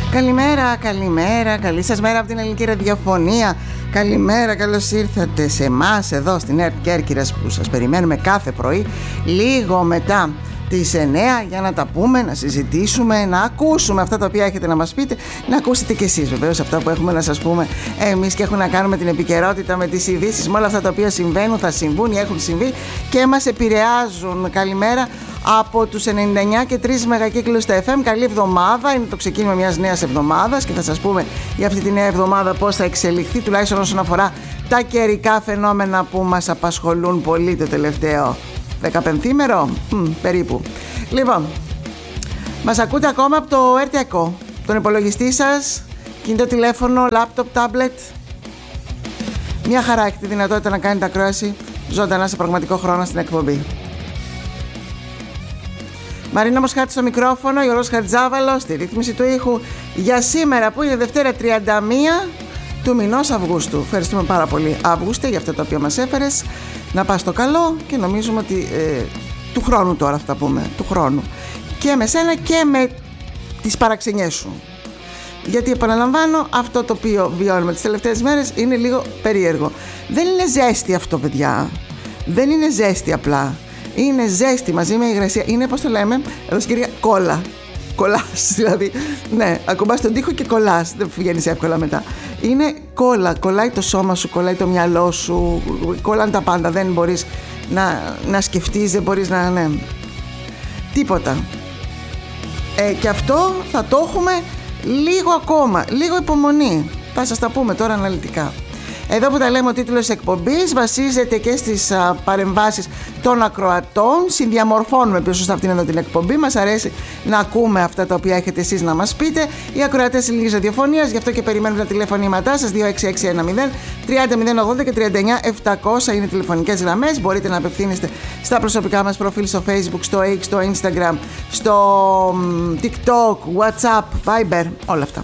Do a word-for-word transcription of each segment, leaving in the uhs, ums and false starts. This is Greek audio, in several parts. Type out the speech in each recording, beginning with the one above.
Καλημέρα, καλημέρα, καλή σας μέρα από την Ελληνική Ραδιοφωνία. Καλημέρα, καλώς ήρθατε σε εμάς εδώ στην ΕΡΤ Κέρκυρας που σας περιμένουμε κάθε πρωί λίγο μετά τις εννιά για να τα πούμε, να συζητήσουμε, να ακούσουμε αυτά τα οποία έχετε να μας πείτε, να ακούσετε κι εσείς βεβαίως αυτά που έχουμε να σας πούμε εμείς και έχουν να κάνουν με την επικαιρότητα, με τις ειδήσεις, με όλα αυτά τα οποία συμβαίνουν, θα συμβούν ή έχουν συμβεί και μας επηρεάζουν. Καλημέρα από τους ενενήντα εννιά και τρία μεγακύκλους στα εφ εμ. Καλή εβδομάδα, είναι το ξεκίνημα μιας νέας εβδομάδας και θα σας πούμε για αυτή τη νέα εβδομάδα πώς θα εξελιχθεί, τουλάχιστον όσον αφορά τα καιρικά φαινόμενα που μας απασχολούν πολύ το τελευταίο δεκαπενθήμερο, Μ, περίπου. Λοιπόν, μας ακούτε ακόμα από το ΕΡΤ, τον υπολογιστή σας, κινητό τηλέφωνο, λάπτοπ, τάμπλετ. Μια χαρά έχει τη δυνατότητα να κάνετε ακρόαση ζωντανά σε πραγματικό χρόνο στην εκπομπή. Μαρίνα Μοσχάτη στο μικρόφωνο, Γιώργος Χατζάβαλος στη ρύθμιση του ήχου για σήμερα που είναι Δευτέρα τριάντα μία του μηνός Αυγούστου. Ευχαριστούμε πάρα πολύ, Αύγουστε, για αυτό το οποίο μας έφερες. Να πας στο καλό και νομίζουμε ότι ε, του χρόνου τώρα θα τα πούμε, του χρόνου. Και με σένα και με τις παραξενιές σου. Γιατί επαναλαμβάνω, αυτό το οποίο βιώνουμε τις τελευταίες μέρες είναι λίγο περίεργο. Δεν είναι ζέστη αυτό, παιδιά. Δεν είναι ζέστη απλά. Είναι ζέστη μαζί με υγρασία. Είναι, πώς το λέμε, εδώ στην κυρία, κόλλα. Κολλάς δηλαδή. Ναι, ακουμπάς τον τοίχο και κολλάς. Δεν βγαίνεις εύκολα μετά. Είναι κόλλα. Κολλάει το σώμα σου, κολλάει το μυαλό σου. Κολλάνε τα πάντα. Δεν μπορείς να, να σκεφτείς, δεν μπορείς να. Ναι. Τίποτα. Ε, και αυτό θα το έχουμε λίγο ακόμα. Λίγο υπομονή. Θα σας τα πούμε τώρα αναλυτικά. Εδώ που τα λέμε, ο τίτλος εκπομπής βασίζεται και στις α, παρεμβάσεις των ακροατών. Συνδιαμορφώνουμε πιο σωστά αυτήν εδώ την εκπομπή. Μας αρέσει να ακούμε αυτά τα οποία έχετε εσείς να μας πείτε. Οι ακροατές της Ελληνικής Ραδιοφωνίας, γι' αυτό και περιμένουμε τα τηλεφωνήματά σας. Δύο έξι έξι ένα μηδέν τριάντα μηδέν ογδόντα και τριάντα εννιά επτακόσια είναι τηλεφωνικές γραμμές. Μπορείτε να απευθύνεστε στα προσωπικά μας προφίλ στο Facebook, στο X, στο Instagram, στο TikTok, WhatsApp, Viber, όλα αυτά.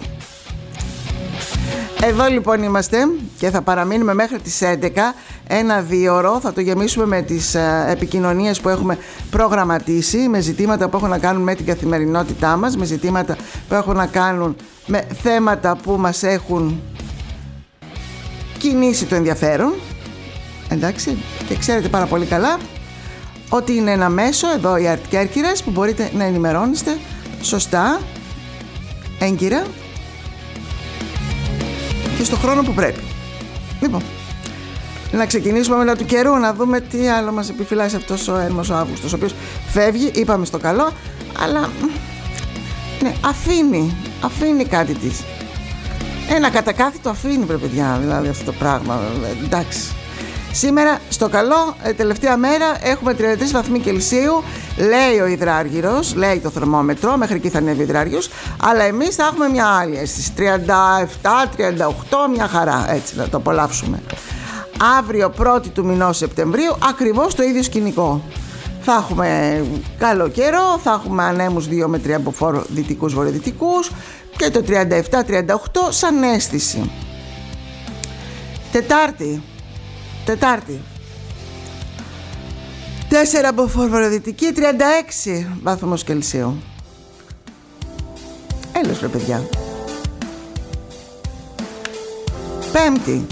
Εδώ λοιπόν είμαστε και θα παραμείνουμε μέχρι τις έντεκα, ένα δίωρο, θα το γεμίσουμε με τις ε, επικοινωνίες που έχουμε προγραμματίσει, με ζητήματα που έχουν να κάνουν με την καθημερινότητά μας, με ζητήματα που έχουν να κάνουν με θέματα που μας έχουν κινήσει το ενδιαφέρον, εντάξει, και ξέρετε πάρα πολύ καλά ότι είναι ένα μέσο, εδώ η ΕΡΤ Κέρκυρας, που μπορείτε να ενημερώνεστε σωστά, έγκυρα και στο χρόνο που πρέπει. Λοιπόν, να ξεκινήσουμε μετά του καιρού, να δούμε τι άλλο μας επιφυλάσσει αυτός ο έρμος ο Αύγουστος, ο οποίος φεύγει, είπαμε στο καλό, αλλά ναι, αφήνει, αφήνει κάτι της. Ένα κατακάθιτο αφήνει, πρέπει παιδιά, δηλαδή αυτό το πράγμα, εντάξει. Σήμερα στο καλό, τελευταία μέρα, έχουμε τριάντα τρεις βαθμοί Κελσίου, λέει ο υδράργυρος, λέει το θερμόμετρο, μέχρι εκεί θα ανέβει ο υδράργυρος, αλλά εμείς θα έχουμε μια άλλη αίσθηση, τριάντα επτά τριάντα οκτώ, μια χαρά, έτσι να το απολαύσουμε. Αύριο πρώτη του μηνός Σεπτεμβρίου, ακριβώς το ίδιο σκηνικό. Θα έχουμε καλό καιρό, θα έχουμε ανέμους δύο με τρία μποφόρ δυτικούς βορειοδυτικούς και το τριάντα επτά τριάντα οκτώ σαν αίσθηση. Τετάρτη. Τετάρτη. τέσσερα μποφόρ βορειοδυτική, τριάντα έξι βαθμούς Κελσίου. Έλεος ρε παιδιά. Πέμπτη.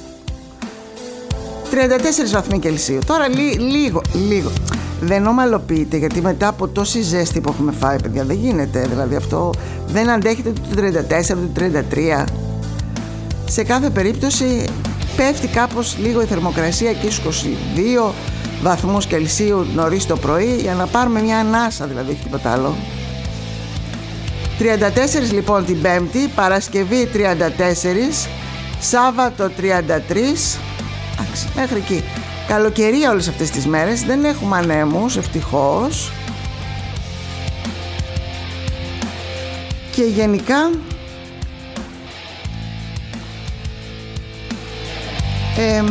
τριάντα τέσσερα βαθμοί Κελσίου. Τώρα λί, λίγο, λίγο. Δεν ομαλοποιείται, γιατί μετά από τόση ζέστη που έχουμε φάει, παιδιά, δεν γίνεται. Δηλαδή αυτό δεν αντέχεται το τριάντα τέσσερα, το τριάντα τρία. Σε κάθε περίπτωση πέφτει κάπως λίγο η θερμοκρασία και στους είκοσι δύο βαθμούς Κελσίου νωρίς το πρωί, για να πάρουμε μια ανάσα, δηλαδή όχι τίποτα άλλο. τριάντα τέσσερα λοιπόν την Πέμπτη, Παρασκευή τριάντα τέσσερα, Σάββατο τριάντα τρία. Άξι, μέχρι εκεί. Καλοκαιρία όλες αυτές τις μέρες, δεν έχουμε ανέμους ευτυχώς. Και γενικά Ε,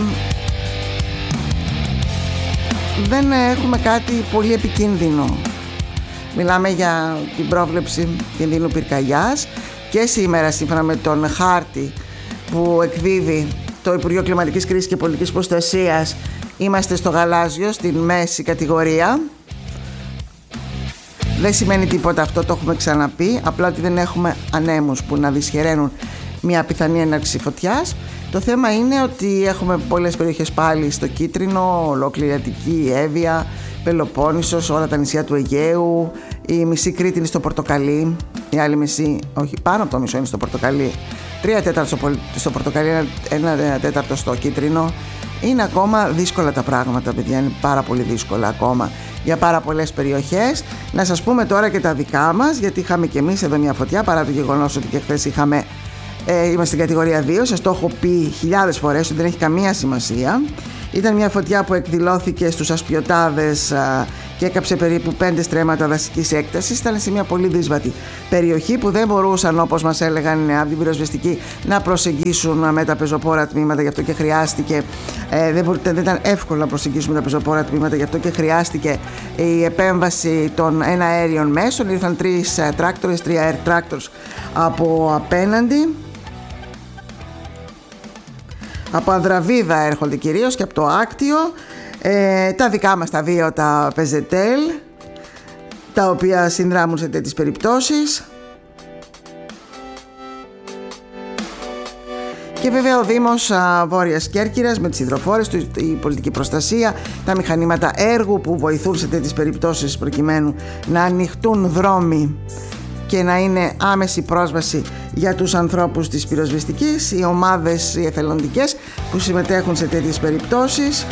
δεν έχουμε κάτι πολύ επικίνδυνο. Μιλάμε για την πρόβλεψη κινδύνου πυρκαγιάς και σήμερα, σύμφωνα με τον χάρτη που εκδίδει το Υπουργείο Κλιματικής Κρίσης και Πολιτικής Προστασίας, είμαστε στο γαλάζιο, στην μέση κατηγορία. Δεν σημαίνει τίποτα αυτό, το έχουμε ξαναπεί, απλά ότι δεν έχουμε ανέμους που να δυσχεραίνουν μια πιθανή έναρξη φωτιάς. Το θέμα είναι ότι έχουμε πολλές περιοχές πάλι στο κίτρινο, ολόκληρη Αττική, Εύβοια, Πελοπόννησος, όλα τα νησιά του Αιγαίου, η μισή Κρήτη είναι στο πορτοκαλί, η άλλη μισή, όχι, πάνω από το μισό είναι στο πορτοκαλί, τρία τέταρτα στο πορτοκαλί, ένα τέταρτο στο κίτρινο. Είναι ακόμα δύσκολα τα πράγματα, παιδιά, είναι πάρα πολύ δύσκολα ακόμα για πάρα πολλές περιοχές. Να σας πούμε τώρα και τα δικά μας, γιατί είχαμε και εμείς εδώ μια φωτιά, παρά το γεγονός ότι και χθες είχαμε, ε, είμαστε στην κατηγορία δύο, σας το έχω πει χιλιάδες φορές ότι δεν έχει καμία σημασία. Ήταν μια φωτιά που εκδηλώθηκε στους Ασπιωτάδες α, και έκαψε περίπου πέντε στρέμματα δασικής έκτασης. Ήταν σε μια πολύ δύσβατη περιοχή που δεν μπορούσαν, όπως μας έλεγαν από την πυροσβεστική, να προσεγγίσουν με τα πεζοπόρα τμήματα, γι' αυτό και χρειάστηκε, ε, δεν, δεν ήταν εύκολο να προσεγγίσουμε τα πεζοπόρα τμήματα, γι' αυτό και χρειάστηκε η επέμβαση των εναέριων μέσων. Ήρθαν τρεις τράκτορες, τρία air tractors από απέναντι. Από Ανδραβίδα έρχονται κυρίως και από το Άκτιο. Ε, τα δικά μας τα δύο, τα Πεζετέλ, τα οποία συνδράμουν σε τέτοιες περιπτώσεις. Και βέβαια ο Δήμος α, Βόρειας Κέρκυρας με τις υδροφόρες του, η πολιτική προστασία, τα μηχανήματα έργου που βοηθούν σε τέτοιες περιπτώσεις προκειμένου να ανοιχτούν δρόμοι και να είναι άμεση πρόσβαση για τους ανθρώπους της πυροσβεστικής, οι ομάδες οι εθελοντικές που συμμετέχουν σε τέτοιες περιπτώσεις.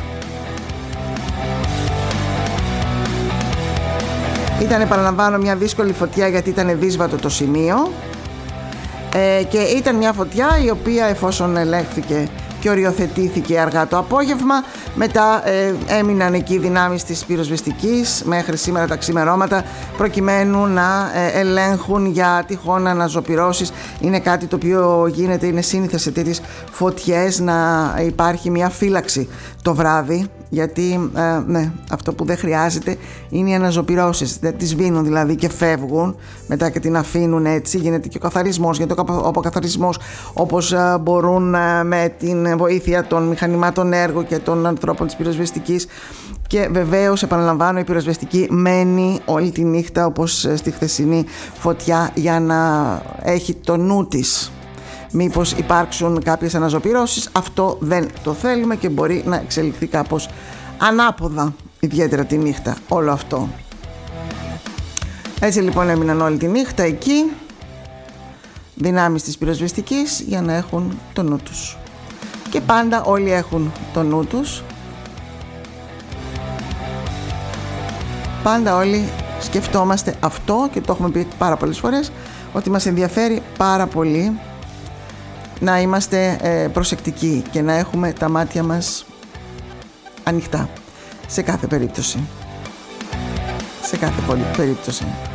Ήταν, επαναλαμβάνω, μια δύσκολη φωτιά γιατί ήταν δύσβατο το σημείο, ε, και ήταν μια φωτιά η οποία, εφόσον ελέγχθηκε και οριοθετήθηκε αργά το απόγευμα, μετά ε, έμειναν εκεί οι δυνάμεις της πυροσβεστικής μέχρι σήμερα τα ξημερώματα προκειμένου να ε, ελέγχουν για τυχόν αναζωπυρώσεις. Είναι κάτι το οποίο γίνεται, είναι σύνηθες σε τέτοιες φωτιές να υπάρχει μια φύλαξη το βράδυ, γιατί ε, ναι, αυτό που δεν χρειάζεται είναι οι αναζωπυρώσεις. Δεν τις σβήνουν δηλαδή και φεύγουν μετά και την αφήνουν έτσι. Γίνεται και ο καθαρισμός, γίνεται ο αποκαθαρισμός όπως ε, μπορούν ε, με την βοήθεια των μηχανημάτων έργου και των ανθρώπων της πυροσβεστικής. Και βεβαίως, επαναλαμβάνω, η πυροσβεστική μένει όλη τη νύχτα, όπως στη χθεσινή φωτιά, για να έχει το νου της. Μήπως υπάρξουν κάποιες αναζωπυρώσεις, αυτό δεν το θέλουμε και μπορεί να εξελιχθεί κάπως ανάποδα, ιδιαίτερα τη νύχτα, όλο αυτό. Έτσι λοιπόν έμειναν όλη τη νύχτα εκεί δυνάμεις της πυροσβεστικής για να έχουν το νου τους. Και πάντα όλοι έχουν το νου τους. Πάντα όλοι σκεφτόμαστε αυτό και το έχουμε πει πάρα πολλές φορές, ότι μας ενδιαφέρει πάρα πολύ να είμαστε ε, προσεκτικοί και να έχουμε τα μάτια μας ανοιχτά σε κάθε περίπτωση. Σε κάθε περίπτωση.